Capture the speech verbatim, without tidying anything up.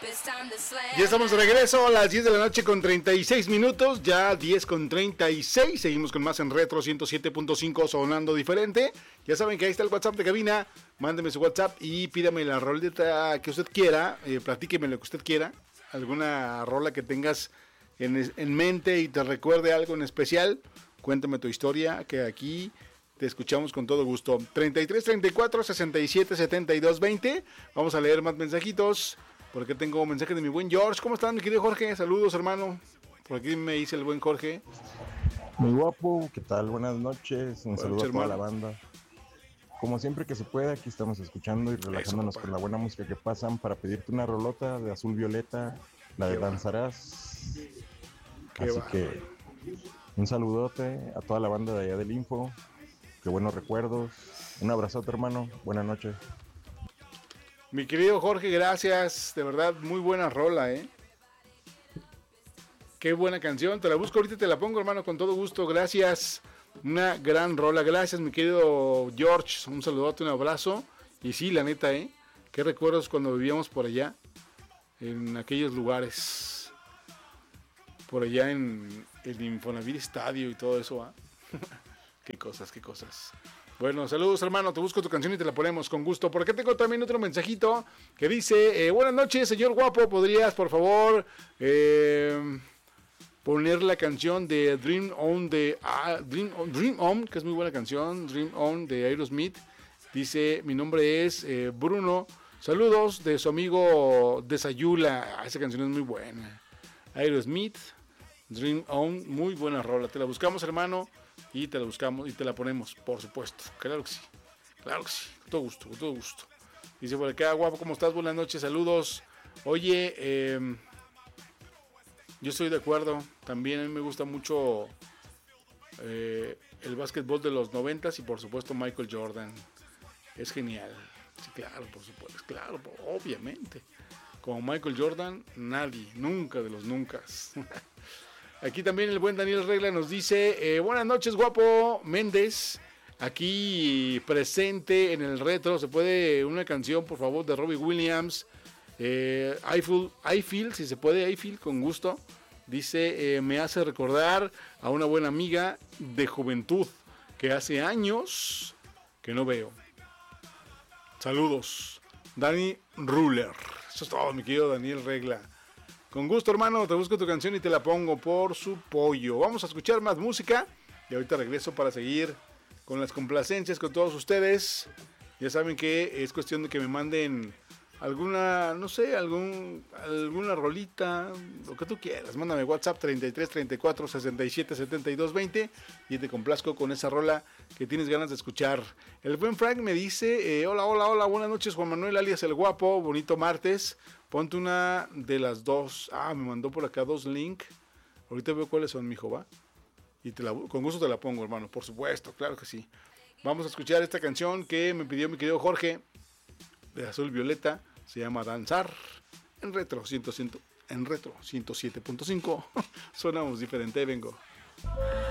Ya estamos de regreso a las diez de la noche con treinta y seis minutos, ya diez con treinta y seis, seguimos con más en Retro ciento siete punto cinco sonando diferente. Ya saben que ahí está el WhatsApp de cabina, mándeme su WhatsApp y pídame la roleta que usted quiera, eh, platíqueme lo que usted quiera, alguna rola que tengas en, en mente y te recuerde algo en especial, cuéntame tu historia, que aquí te escuchamos con todo gusto. treinta y tres, treinta y cuatro, sesenta y siete, setenta y dos, veinte, vamos a leer más mensajitos. Por aquí tengo un mensaje de mi buen George. ¿Cómo estás, mi querido Jorge? Saludos, hermano. Por aquí me dice el buen Jorge. Muy guapo, ¿qué tal? Buenas noches. Un Buenas saludo noches, a toda hermano. la banda. Como siempre que se pueda, aquí estamos escuchando y relajándonos Eso, con la buena música que pasan para pedirte una rolota de Azul Violeta, la de Qué va. Danzarás. Qué Así va. que un saludote a toda la banda de allá del Info. Qué buenos recuerdos. Un abrazote, hermano. Buenas noches. Mi querido Jorge, gracias. De verdad, muy buena rola, ¿eh? Qué buena canción. Te la busco ahorita y te la pongo, hermano, con todo gusto. Gracias. Una gran rola. Gracias, mi querido George. Un saludote, un abrazo. Y sí, la neta, ¿eh? Qué recuerdos cuando vivíamos por allá. En aquellos lugares. Por allá en el Infonavit Estadio y todo eso, ¿ah? Qué cosas, qué cosas. Bueno, saludos, hermano, te busco tu canción y te la ponemos con gusto. Por acá tengo también otro mensajito que dice, eh, buenas noches, señor guapo, ¿podrías, por favor, eh, poner la canción de Dream On, de ah, Dream, On, Dream On, que es muy buena canción, Dream On de Aerosmith? Dice, mi nombre es eh, Bruno, saludos de su amigo Desayula. Ah, esa canción es muy buena. Aerosmith, Dream On, muy buena rola. Te la buscamos, hermano. Y te la buscamos y te la ponemos, por supuesto. Claro que sí. Claro que sí. Con todo gusto, con todo gusto. Dice por acá, guapo, ¿cómo estás? Buenas noches, saludos. Oye, eh, yo estoy de acuerdo. También a mí me gusta mucho eh, el básquetbol de los noventas y por supuesto Michael Jordan. Es genial. Sí, claro, por supuesto. Claro, obviamente. Como Michael Jordan, nadie. Nunca de los nunca. Aquí también el buen Daniel Regla nos dice, eh, buenas noches, guapo Méndez, aquí presente en el retro, se puede una canción, por favor, de Robbie Williams, eh, I, feel, I Feel, si se puede, I Feel, con gusto, dice, eh, me hace recordar a una buena amiga de juventud, que hace años que no veo. Saludos, Dani Ruler, eso es todo, mi querido Daniel Regla. Con gusto, hermano, te busco tu canción y te la pongo por su pollo. Vamos a escuchar más música y ahorita regreso para seguir con las complacencias con todos ustedes. Ya saben que es cuestión de que me manden alguna, no sé, algún, alguna rolita, lo que tú quieras. Mándame WhatsApp treinta y tres, treinta y cuatro, sesenta y siete, setenta y dos, veinte y te complazco con esa rola que tienes ganas de escuchar. El buen Frank me dice, eh, hola, hola, hola, buenas noches, Juan Manuel alias El Guapo, bonito martes. Ponte una de las dos. Ah, me mandó por acá dos links. Ahorita veo cuáles son, mijo, va. Y te la, con gusto te la pongo, hermano, por supuesto, claro que sí. Vamos a escuchar esta canción que me pidió mi querido Jorge, de Azul Violeta. Se llama Danzar, en Retro, cien, cien, en Retro ciento siete punto cinco. Sonamos diferente, vengo.